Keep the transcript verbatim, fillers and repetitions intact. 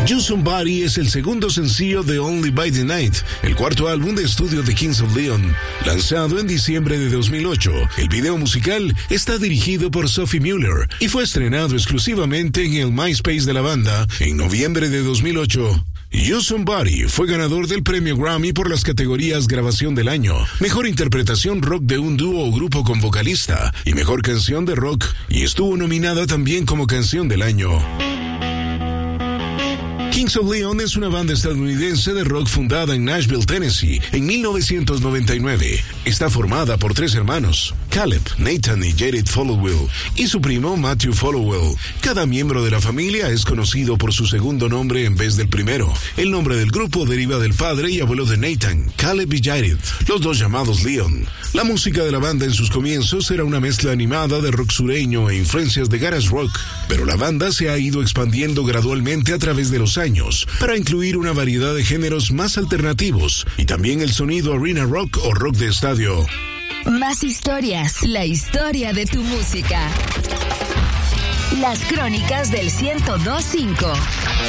You Somebody es el segundo sencillo de Only by the Night, el cuarto álbum de estudio de Kings of Leon, lanzado en diciembre de dos mil ocho. El video musical está dirigido por Sophie Muller y fue estrenado exclusivamente en el MySpace de la banda en noviembre de dos mil ocho. You Somebody fue ganador del premio Grammy por las categorías Grabación del Año, Mejor Interpretación Rock de un Dúo o Grupo con Vocalista y Mejor Canción de Rock, y estuvo nominada también como Canción del Año. Kings of Leon es una banda estadounidense de rock fundada en Nashville, Tennessee, en mil novecientos noventa y nueve. Está formada por tres hermanos, Caleb, Nathan y Jared Followell, y su primo Matthew Followell. Cada miembro de la familia es conocido por su segundo nombre en vez del primero. El nombre del grupo deriva del padre y abuelo de Nathan, Caleb y Jared, los dos llamados Leon. La música de la banda en sus comienzos era una mezcla animada de rock sureño e influencias de garage rock, pero la banda se ha ido expandiendo gradualmente a través de los años para incluir una variedad de géneros más alternativos y también el sonido arena rock o rock de estadio. Más historias, la historia de tu música. Las crónicas del ciento dos punto cinco.